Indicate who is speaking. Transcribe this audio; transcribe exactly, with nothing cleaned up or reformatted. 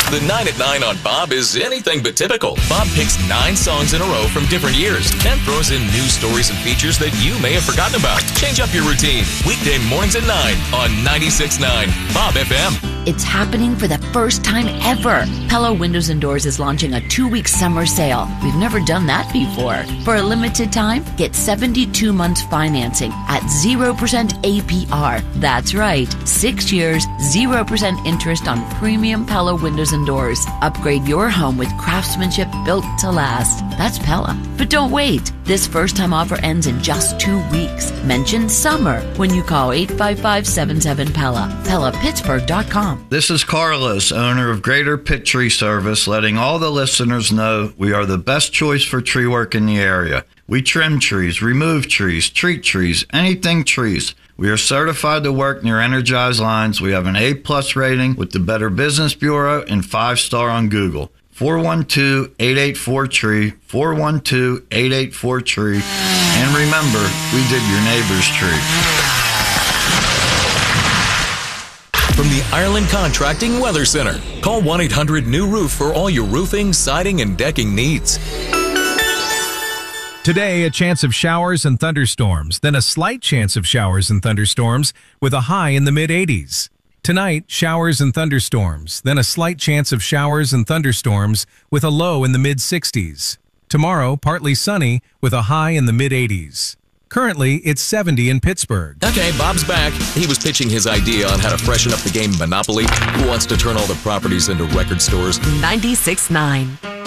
Speaker 1: The nine at nine on Bob is anything but typical. Bob picks nine songs in a row from different years and throws in news stories and features that you may have forgotten about. Change up your routine. Weekday mornings at nine on ninety-six point nine Bob F M.
Speaker 2: It's happening for the first time ever. Pella Windows and Doors is launching a two-week summer sale. We've never done that before. For a limited time, get seventy-two months financing at zero percent A P R. That's right. Six years, zero percent interest on premium Pella Windows and Doors. Upgrade your home with craftsmanship built to last. That's Pella. But don't wait. This first-time offer ends in just two weeks. Mention summer when you call eight five five, seven seven, Pella. Pella Pittsburgh dot com.
Speaker 3: This is Carlos, owner of Greater Pitt Tree Service, letting all the listeners know we are the best choice for tree work in the area. We trim trees, remove trees, treat trees, anything trees. We are certified to work near energized lines. We have an A-plus rating with the Better Business Bureau and five-star on Google. four one two, eight eight four, T R E E, four one two, eight eight four, T R E E. And remember, we did your neighbor's tree.
Speaker 1: From the Ireland Contracting Weather Center. Call one eight hundred new roof for all your roofing, siding, and decking needs.
Speaker 4: Today, a chance of showers and thunderstorms, then a slight chance of showers and thunderstorms with a high in the mid eighties. Tonight, showers and thunderstorms, then a slight chance of showers and thunderstorms with a low in the mid sixties. Tomorrow, partly sunny with a high in the mid eighties. Currently, it's seventy in Pittsburgh.
Speaker 1: Okay, Bob's back. He was pitching his idea on how to freshen up the game Monopoly. Who wants to turn all the properties into record stores?
Speaker 5: ninety-six point nine